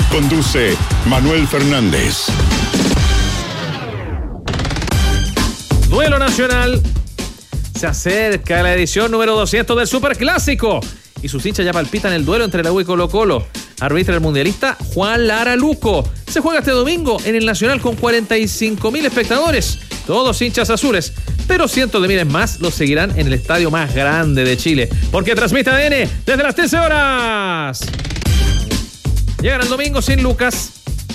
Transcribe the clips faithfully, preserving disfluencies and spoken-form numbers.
Conduce Manuel Fernández. Duelo nacional. Se acerca la edición número doscientos del Superclásico. Y sus hinchas ya palpitan el duelo entre la U y Colo Colo. Arbitra el mundialista Juan Lara Luco. Se juega este domingo en el Nacional con cuarenta y cinco mil espectadores. Todos hinchas azules. Pero cientos de miles más los seguirán en el estadio más grande de Chile. Porque transmite A D N desde las trece horas. Llegan al domingo sin Lucas.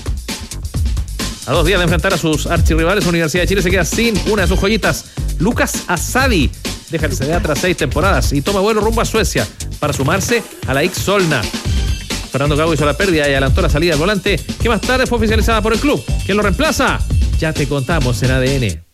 A dos días de enfrentar a sus archirrivales, Universidad de Chile se queda sin una de sus joyitas. Lucas Asadi deja el C D A tras seis temporadas y toma vuelo rumbo a Suecia para sumarse a la X Solna. Fernando Gago hizo la pérdida y adelantó la salida del volante, que más tarde fue oficializada por el club. ¿Quién lo reemplaza? Ya te contamos en A D N.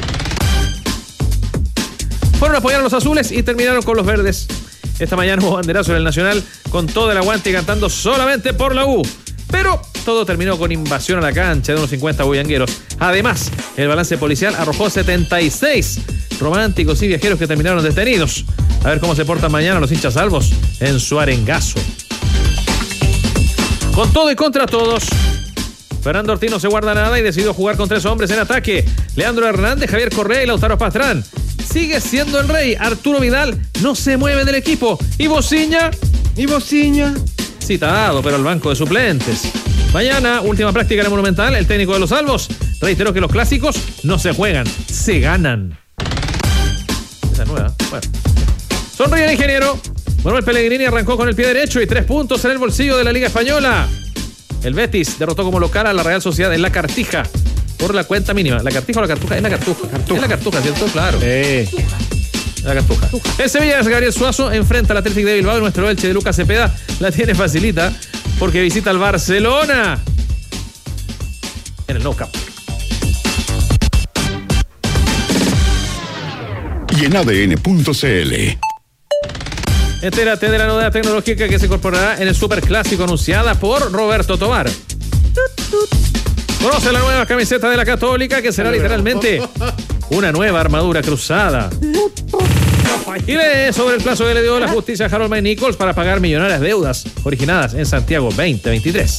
Fueron a apoyar a los azules y terminaron con los verdes. Esta mañana hubo banderazo en el Nacional con todo el aguante y cantando solamente por la U. Pero todo terminó con invasión a la cancha de unos cincuenta bullangueros. Además, el balance policial arrojó setenta y seis románticos y viajeros que terminaron detenidos. A ver cómo se portan mañana los hinchas salvos en su arengazo. Con todo y contra todos, Fernando Ortiz no se guarda nada y decidió jugar con tres hombres en ataque. Leandro Hernández, Javier Correa y Lautaro Pastrán. Sigue siendo el rey. Arturo Vidal no se mueve del equipo. Y Bociña... Y Bociña... citado, pero al banco de suplentes. Mañana, última práctica en el Monumental, el técnico de los salvos reiteró que los clásicos no se juegan, se ganan. Esa es nueva. Bueno. Sonríe el ingeniero. Manuel Pellegrini arrancó con el pie derecho y tres puntos en el bolsillo de la Liga Española. El Betis derrotó como local a la Real Sociedad en la Cartija por la cuenta mínima. ¿La Cartija o la Cartuja? Es la Cartuja. Cartuja. Es la Cartuja, ¿cierto? Claro. Eh. La Cartuja. El Sevilla de Gabriel Suazo enfrenta al Atlético de Bilbao y nuestro Elche de Lucas Cepeda la tiene facilita porque visita al Barcelona en el Nou Camp. Y en A D N punto C L. Entérate de la novedad tecnológica que se incorporará en el Superclásico anunciada por Roberto Tobar. Conoce la nueva camiseta de la Católica que será literalmente una nueva armadura cruzada. Y lee sobre el plazo que le dio la justicia a Harold May Nichols para pagar millonarias deudas originadas en Santiago veinte veintitrés.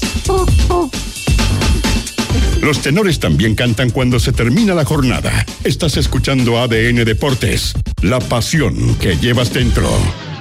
Los tenores también cantan cuando se termina la jornada. Estás escuchando A D N Deportes, la pasión que llevas dentro.